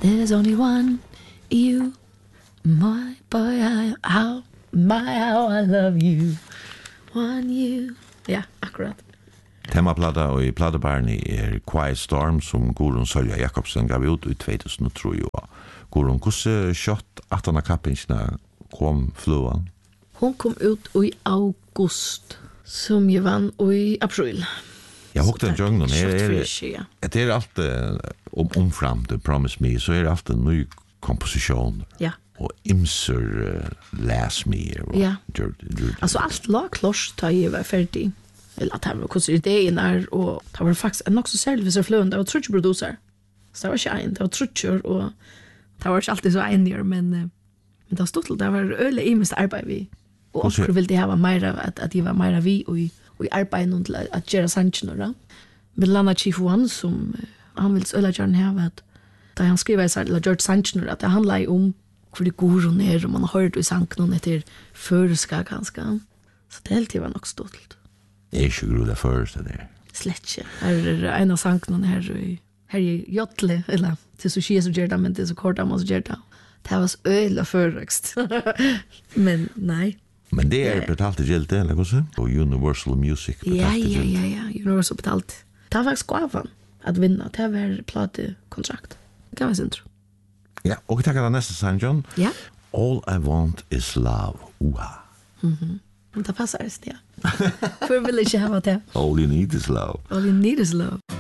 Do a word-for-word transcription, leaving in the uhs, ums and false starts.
There's only one you, my boy, I, how, my, how I love you. One you. Ja, akkurat. Temaplata og i platebarni er Quiet Storm som Gurun Sølja Jakobsen gav ut i två tusen tre. Gurun, hvordan kjøtt at denne kappingsene kom fluan? Hon kom ut i august, som jeg vann i april. Jag hukte en junglen. Det är är allt om omfram The Promise Me så är det alltid en ny komposition. Ja. Och imser uh, Last Me. Ja. Alltså allt lag klart ta jag var färdig. Eller att han kunde det in där och det var faktiskt en också service för flöende och trutch producer. Så det var inte en, det var trutcher och det var inte alltid så enig men men det var stort det var öle imest arbete vi. Och också vill det ha mer att att det var mer vi och och arbetar och att göra sanchen då. Med Lana Chief One som han vill öla gärna ha att där han skriver så att George Sanchen att det handlar om för det går och ner och man har hört i sanken efter förska ganska. Så det helt var nog stolt. Det är ju gru det första där. Slätche. Är en av sanken här i här i Jotle eller till så ske så gör det men det så kort man så gör det. Det var öl förröxt. Men nej. Men det är betalt i gilde, eller vad så? Och Universal Music betalt ja, ja, ja, ja, Universal betalt. Det var faktiskt gavan att vinna. Det var platekontrakt. Det kan vara intro. Ja, och vi tackar nästa sang, John. Ja. All I want is love. Uha. Mhm. Men det passar det, ja. För vill inte ha det. All you need is love. All you need is love.